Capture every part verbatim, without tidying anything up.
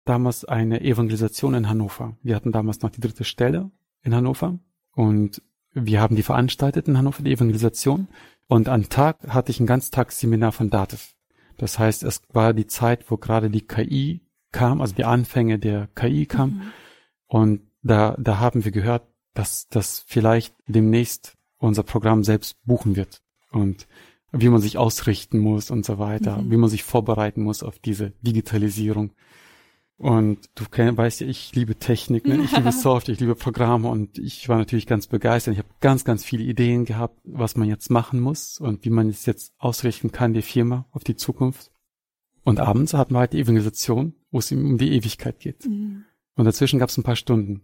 damals eine Evangelisation in Hannover. Wir hatten damals noch die dritte Stelle in Hannover und wir haben die veranstaltet in Hannover, die Evangelisation. Und am Tag hatte ich ein Ganztagsseminar von Dativ. Das heißt, es war die Zeit, wo gerade die K I kam, also die Anfänge der K I kam. Mhm. Und da, da haben wir gehört, dass das vielleicht demnächst unser Programm selbst buchen wird. Und wie man sich ausrichten muss und so weiter, mhm. wie man sich vorbereiten muss auf diese Digitalisierung. Und du kenn, weißt ja, ich liebe Technik, ne? Ich liebe Software, ich liebe Programme und ich war natürlich ganz begeistert. Ich habe ganz, ganz viele Ideen gehabt, was man jetzt machen muss und wie man es jetzt ausrichten kann, die Firma auf die Zukunft. Und abends hatten wir halt die Evangelisation, wo es um die Ewigkeit geht. Mhm. Und dazwischen gab es ein paar Stunden.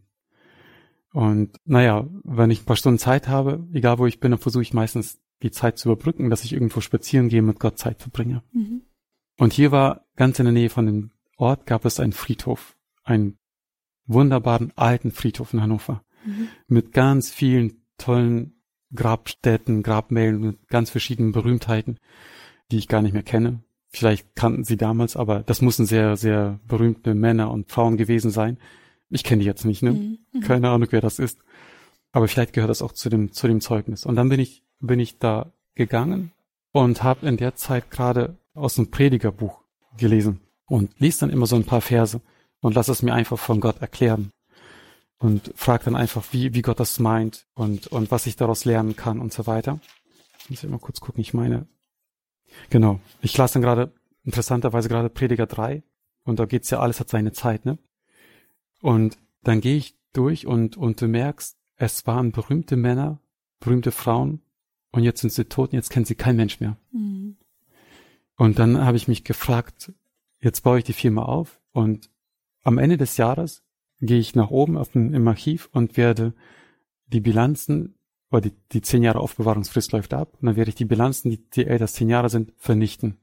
Und naja, wenn ich ein paar Stunden Zeit habe, egal wo ich bin, dann versuche ich meistens die Zeit zu überbrücken, dass ich irgendwo spazieren gehe und mit Gott Zeit verbringe. Mhm. Und hier war ganz in der Nähe von dem Ort gab es einen Friedhof, einen wunderbaren alten Friedhof in Hannover, mhm. mit ganz vielen tollen Grabstätten, Grabmälden, mit ganz verschiedenen Berühmtheiten, die ich gar nicht mehr kenne. Vielleicht kannten sie damals, aber das mussten sehr, sehr berühmte Männer und Frauen gewesen sein. Ich kenne die jetzt nicht, ne? Mhm. Keine Ahnung, wer das ist. Aber vielleicht gehört das auch zu dem, zu dem Zeugnis. Und dann bin ich, bin ich da gegangen und habe in der Zeit gerade aus dem Predigerbuch gelesen. Und lies dann immer so ein paar Verse und lass es mir einfach von Gott erklären. Und frag dann einfach, wie, wie Gott das meint und, und was ich daraus lernen kann und so weiter. Ich muss mal kurz gucken, ich meine, genau. Ich las dann gerade, interessanterweise gerade Prediger drei und da geht's ja, alles hat seine Zeit, ne? Und dann gehe ich durch und, und du merkst, es waren berühmte Männer, berühmte Frauen und jetzt sind sie tot und jetzt kennt sie kein Mensch mehr. Mhm. Und dann habe ich mich gefragt, jetzt baue ich die Firma auf und am Ende des Jahres gehe ich nach oben auf den, im Archiv und werde die Bilanzen, oder die, die zehn Jahre Aufbewahrungsfrist läuft ab, und dann werde ich die Bilanzen, die, die älter als zehn Jahre sind, vernichten.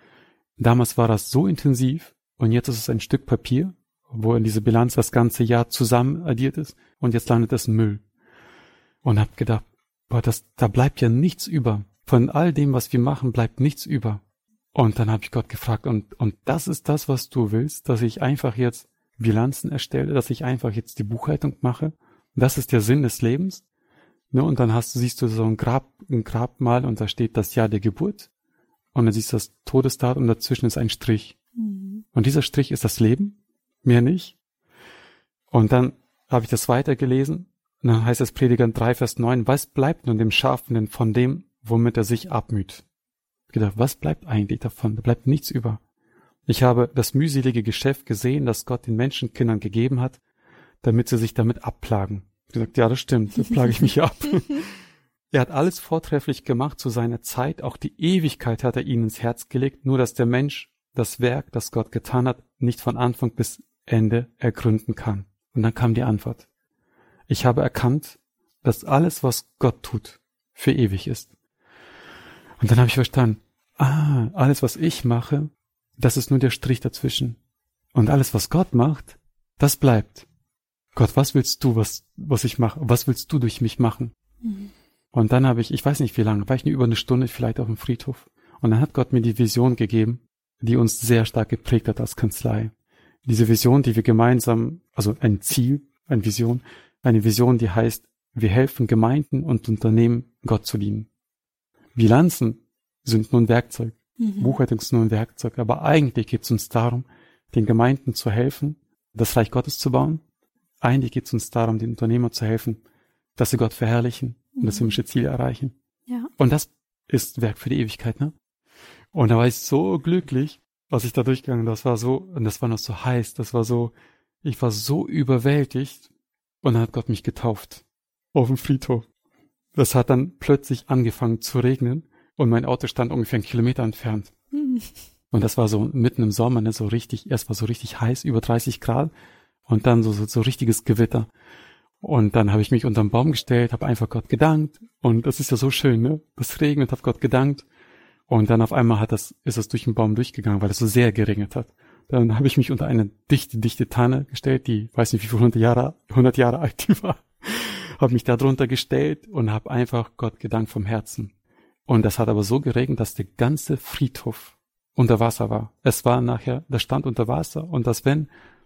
Damals war das so intensiv und jetzt ist es ein Stück Papier, wo in diese Bilanz das ganze Jahr zusammen addiert ist und jetzt landet es im Müll. Und habe gedacht, boah, das, da bleibt ja nichts über. Von all dem, was wir machen, bleibt nichts über. Und dann habe ich Gott gefragt, und und das ist das, was du willst, dass ich einfach jetzt Bilanzen erstelle, dass ich einfach jetzt die Buchhaltung mache. Das ist der Sinn des Lebens. Ne, und dann hast du, siehst du so ein Grab, ein Grabmal und da steht das Jahr der Geburt. Und dann siehst du das Todesdatum und dazwischen ist ein Strich. Mhm. Und dieser Strich ist das Leben, mehr nicht. Und dann habe ich das weitergelesen. Und dann heißt es Prediger drei, Vers neun, was bleibt nun dem Scharfenden von dem, womit er sich abmüht? Ich habe gedacht, was bleibt eigentlich davon? Da bleibt nichts über. Ich habe das mühselige Geschäft gesehen, das Gott den Menschenkindern gegeben hat, damit sie sich damit abplagen. Ich habe gesagt, ja, das stimmt, da plage ich mich ab. Er hat alles vortrefflich gemacht zu seiner Zeit, auch die Ewigkeit hat er ihnen ins Herz gelegt, nur dass der Mensch das Werk, das Gott getan hat, nicht von Anfang bis Ende ergründen kann. Und dann kam die Antwort. Ich habe erkannt, dass alles, was Gott tut, für ewig ist. Und dann habe ich verstanden, ah, alles, was ich mache, das ist nur der Strich dazwischen. Und alles, was Gott macht, das bleibt. Gott, was willst du, was was ich mache? Was willst du durch mich machen? Mhm. Und dann habe ich, ich weiß nicht wie lange, war ich nur über eine Stunde vielleicht auf dem Friedhof. Und dann hat Gott mir die Vision gegeben, die uns sehr stark geprägt hat als Kanzlei. Diese Vision, die wir gemeinsam, also ein Ziel, eine Vision, eine Vision, die heißt, wir helfen Gemeinden und Unternehmen, Gott zu dienen. Bilanzen sind nur ein Werkzeug, mhm. Buchhaltung ist nur ein Werkzeug, aber eigentlich geht es uns darum, den Gemeinden zu helfen, das Reich Gottes zu bauen. Eigentlich geht es uns darum, den Unternehmern zu helfen, dass sie Gott verherrlichen und mhm. das himmlische Ziel erreichen. Ja. Und das ist Werk für die Ewigkeit, ne? Und da war ich so glücklich, was ich da durchgegangen bin. Das war so, und das war noch so heiß, das war so, ich war so überwältigt und dann hat Gott mich getauft auf dem Friedhof. Das hat dann plötzlich angefangen zu regnen und mein Auto stand ungefähr einen Kilometer entfernt. Mhm. Und das war so mitten im Sommer, ne, so richtig, erst war so richtig heiß, über dreißig Grad und dann so, so, so richtiges Gewitter. Und dann habe ich mich unterm Baum gestellt, habe einfach Gott gedankt und das ist ja so schön, ne? Das regnet, habe Gott gedankt und dann auf einmal hat das, ist es durch den Baum durchgegangen, weil es so sehr geregnet hat. Dann habe ich mich unter eine dichte, dichte Tanne gestellt, die, weiß nicht wie viele hundert Jahre, hundert Jahre alt die war. Habe mich da drunter gestellt und habe einfach Gott gedankt vom Herzen. Und das hat aber so geregnet, dass der ganze Friedhof unter Wasser war. Es war nachher, das stand unter Wasser und dass wenn